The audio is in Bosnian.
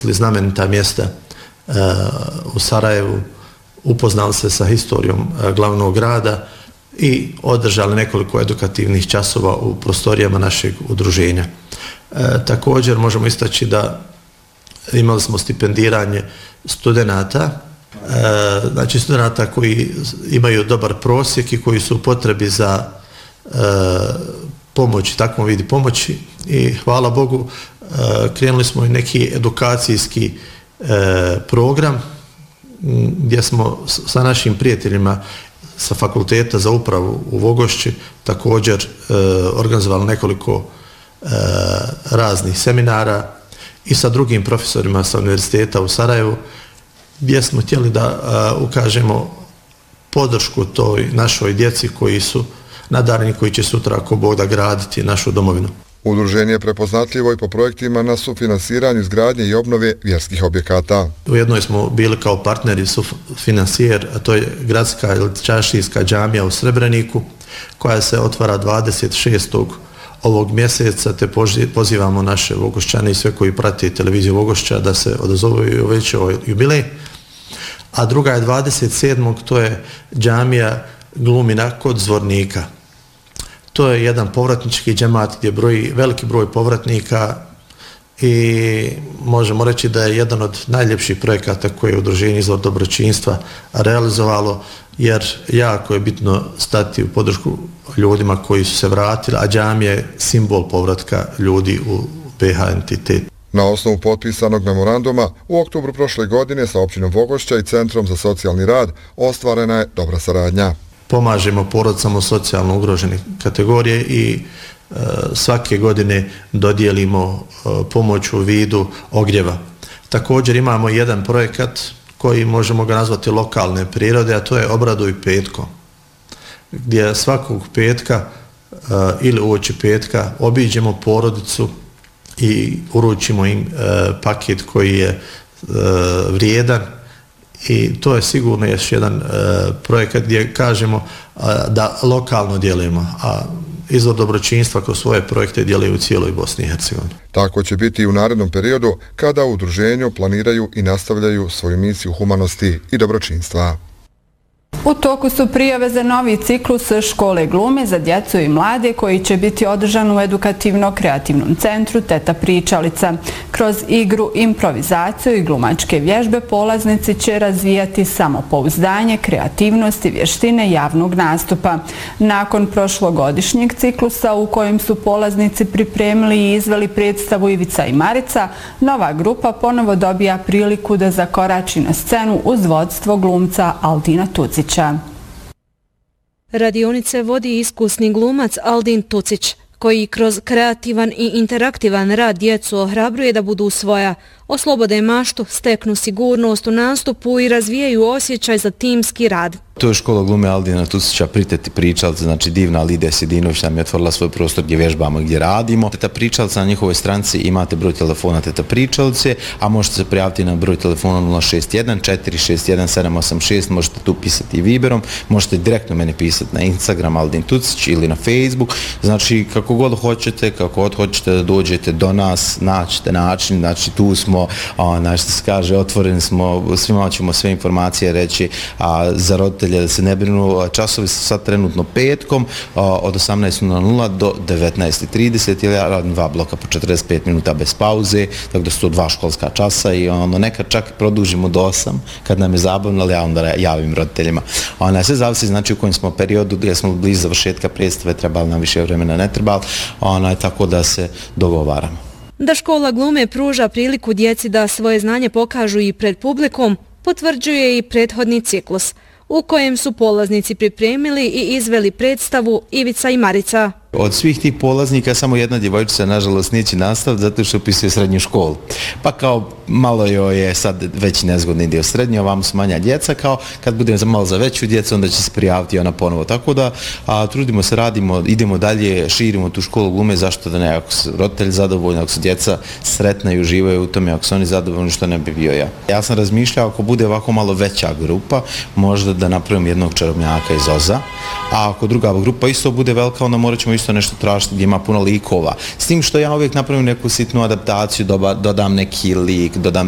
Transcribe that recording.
znamenita mjesta u Sarajevu, upoznali se sa historijom glavnog grada i održali nekoliko edukativnih časova u prostorijama našeg udruženja. Također možemo istaći da imali smo stipendiranje studenata, znači studenata koji imaju dobar prosjek i koji su u potrebi za pomoć, takvom vidi pomoći, i hvala Bogu krenuli smo i neki edukacijski program gdje smo sa našim prijateljima sa Fakulteta za upravu u Vogošći također organizovali nekoliko raznih seminara i sa drugim profesorima sa Univerziteta u Sarajevu, gdje smo htjeli da ukažemo podršku toj našoj djeci koji su nadareni, koji će sutra, ako Bog da, graditi našu domovinu. Udruženje je prepoznatljivo i po projektima na sufinansiranju izgradnje i obnove vjerskih objekata. U jednoj smo bili kao partneri sufinansijer, a to je gradska ili čaršijska džamija u Srebreniku, koja se otvara 26. ovog mjeseca, te pozivamo naše Vogošćane i sve koji prate televiziju Vogošća da se odazovu već ovaj jubilej. A druga je 27. to je džamija Glumina kod Zvornika. To je jedan povratnički džemat gdje broji veliki broj povratnika i možemo reći da je jedan od najljepših projekata koje je Udruženje Izvor dobročinstva realizovalo, jer jako je bitno stati u podršku ljudima koji su se vratili, a džamija je simbol povratka ljudi u BiH entitet. Na osnovu potpisanog memoranduma u oktobru prošle godine sa općinom Vogošća i Centrom za socijalni rad ostvarena je dobra saradnja. Pomažemo porodicama socijalno ugrožene kategorije i svake godine dodijelimo pomoć u vidu ogrijeva. Također imamo jedan projekat koji možemo ga nazvati lokalne prirode, a to je Obraduj petkom, gdje svakog petka ili uoči petka obiđemo porodicu i uručimo im paket koji je vrijedan. I to je sigurno još jedan projekat gdje kažemo da lokalno djelujemo, a Izvor dobročinstva kroz svoje projekte djeluju u cijeloj Bosni i Hercegovini. Tako će biti i u narednom periodu kada u udruženju planiraju i nastavljaju svoju misiju humanosti i dobročinstva. U toku su prijave za novi ciklus škole glume za djecu i mlade koji će biti održan u edukativno-kreativnom centru Teta Pričalica. Kroz igru, improvizaciju i glumačke vježbe polaznici će razvijati samopouzdanje, kreativnost i vještine javnog nastupa. Nakon prošlogodišnjeg ciklusa u kojem su polaznici pripremili i izveli predstavu Ivica i Marica, nova grupa ponovo dobija priliku da zakorači na scenu uz vodstvo glumca Aldina Tucića. Radionice vodi iskusni glumac Aldin Tucić, koji kroz kreativan i interaktivan rad djecu ohrabruje da budu svoja, oslobode maštu, steknu sigurnost u nastupu i razvijaju osjećaj za timski rad. To je škola glume Aldina Tucića pri Teti Pričalici, znači divna Lidija Sidinović nam je otvorila svoj prostor gdje vježbamo i gdje radimo. Teta Pričalica, na njihovoj stranici imate broj telefona Teta Pričalice, a možete se prijaviti na broj telefona 061 461 786, možete tu pisati i Viberom, možete direktno meni pisati na Instagram Aldin Tucić ili na Facebook, znači kako god hoćete da dođete do nas, naćete način, znači tu smo, što se kaže, otvoreni smo, svima ćemo sve informacije reći, a za roditelje da se ne brinu, časovi su sad trenutno petkom od 18:00 do 19:30 ili ja radim 2 bloka po 45 minuta bez pauze, tako da su to 2 školska časa i nekad čak produžimo do 8 kad nam je zabavno, ali ja onda javim roditeljima. Sve zavisi znači u kojem smo periodu, gdje smo blizu završetka predstave, trebali nam više vremena, ne trebali, tako da se dogovaramo. Da škola glume pruža priliku djeci da svoje znanje pokažu i pred publikom, potvrđuje i prethodni ciklus, u kojem su polaznici pripremili i izveli predstavu Ivica i Marica. Od svih tih polaznika samo jedna djevojčica nažalost neće nastaviti zato što upisuje srednju školu. Pa kao malo joj je sad već nezgodni dio srednje, ovamo su manja djeca, kao kad budemo malo za veću djecu onda će se prijaviti ona ponovo. Tako da trudimo se, radimo, idemo dalje, širimo tu školu glume, zašto da ne, ako su roditelji zadovoljni, ako su djeca sretna i uživaju u tome, ako su oni zadovoljni, što ne bi bio ja. Ja sam razmišljao ako bude ovako malo veća grupa, možda da napravim jednog čarobnjaka iz Oza, a ako druga grupa isto bude velika, onda morat ćemo isto nešto tražiti gdje ima puno likova. S tim što ja uvijek napravim neku sitnu adaptaciju, dodam neki lik, dodam